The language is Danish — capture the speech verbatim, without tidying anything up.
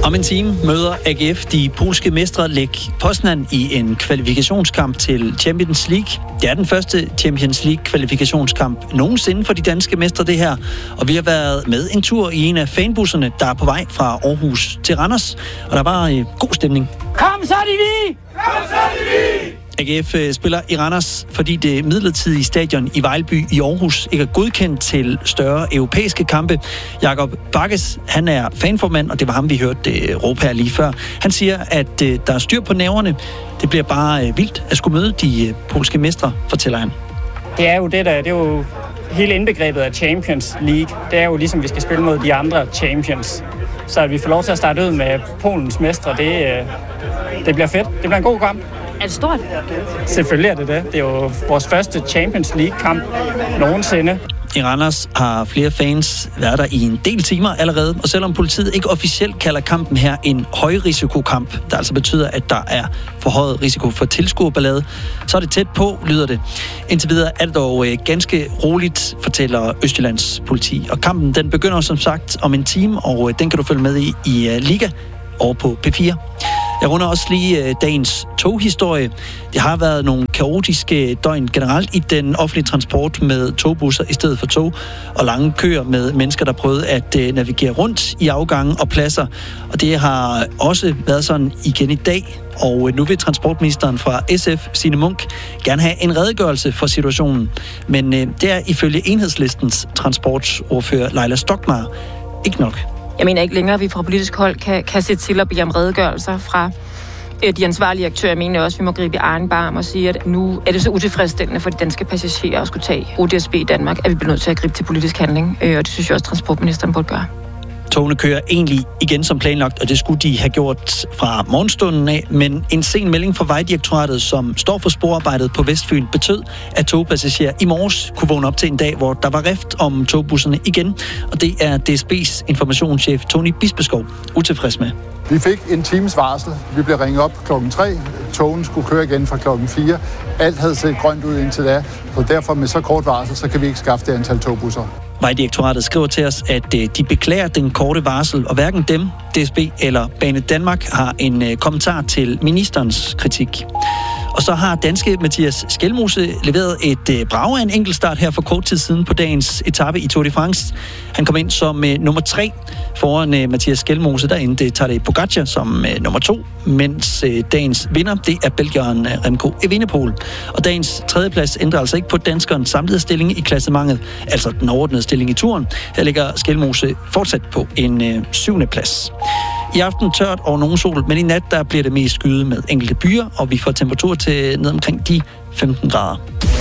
Om en time møder A G F de polske mestre Lech Poznan i en kvalifikationskamp til Champions League. Det er den første Champions League-kvalifikationskamp nogensinde for de danske mestre, det her. Og vi har været med en tur i en af fanbusserne, der er på vej fra Aarhus til Randers. Og der var øh, god stemning. Kom så, de vi! Kom så, de vi! A G F spiller i Randers, fordi det midlertidige stadion i Vejlby i Aarhus ikke er godkendt til større europæiske kampe. Jakob Bakkes, han er fanformand, og det var ham, vi hørte råbe her lige før. Han siger, at der er styr på nerverne. Det bliver bare vildt at skulle møde de polske mestre, fortæller han. Det er jo det der, det er jo hele indbegrebet af Champions League. Det er jo ligesom, vi skal spille mod de andre champions. Så at vi får lov til at starte ud med Polens mestre, det, det bliver fedt. Det bliver en god kamp. Er det stort? Selvfølgelig er det det. Det er jo vores første Champions League-kamp nogensinde. I Randers har flere fans været der i en del timer allerede, og selvom politiet ikke officielt kalder kampen her en højrisikokamp, der altså betyder, at der er forhøjet risiko for tilskuerballade, så er det tæt på, lyder det. Indtil videre er det dog ganske roligt, fortæller Østjyllands politi. Og kampen den begynder som sagt om en time, og den kan du følge med i i Liga over på P fire. Jeg runder også lige dagens toghistorie. Det har været nogle kaotiske døgn generelt i den offentlige transport med togbusser i stedet for tog, og lange køer med mennesker, der prøvede at navigere rundt i afgange og pladser. Og det har også været sådan igen i dag. Og nu vil transportministeren fra S F, Signe Munk, gerne have en redegørelse for situationen. Men det er ifølge Enhedslistens transportordfører Leila Stokmar ikke nok. Jeg mener ikke længere, at vi fra politisk hold kan, kan sætte til at bede om redegørelser fra øh, de ansvarlige aktører. Jeg mener også, at vi må gribe i egen barm og sige, at nu er det så utilfredsstillende for de danske passagerer at skulle tage O D S B i Danmark, at vi bliver nødt til at gribe til politisk handling. Øh, og det synes jeg også, transportministeren burde gøre. Togene kører egentlig igen som planlagt, og det skulle de have gjort fra morgenstunden af, men en sen melding fra Vejdirektoratet, som står for sporarbejdet på Vestfyn, betød, at togpassagerer i morges kunne vågne op til en dag, hvor der var rift om togbusserne igen, og det er D S B's informationschef Tony Bispeskov utilfreds med. Vi fik en times varsel. Vi blev ringet op klokken tre. Togen skulle køre igen fra klokken fire. Alt havde set grønt ud indtil da, så derfor med så kort varsel, så kan vi ikke skaffe det antal togbusser. Vejdirektoratet skriver til os, at de beklager den korte varsel, og hverken dem, D S B eller Bane Danmark har en kommentar til ministerens kritik. Og så har danske Mathias Skelmose leveret et brag af en enkeltstart her for kort tid siden på dagens etape i Tour de France. Han kom ind som uh, nummer tre foran uh, Mathias Skelmose, der endte Tadej Pogacar som uh, nummer to, mens uh, dagens vinder, det er belgieren uh, Remco Evenepoel. Og dagens tredjeplads ændrer altså ikke på danskerens samlede stilling i klassementet, altså den overordnede stilling i turen. Her ligger Skelmose fortsat på en uh, syvende plads. I aften tørt og nogen sol, men i nat der bliver det mest skyet med enkelte byer, og vi får temperatur til ned omkring de femten grader.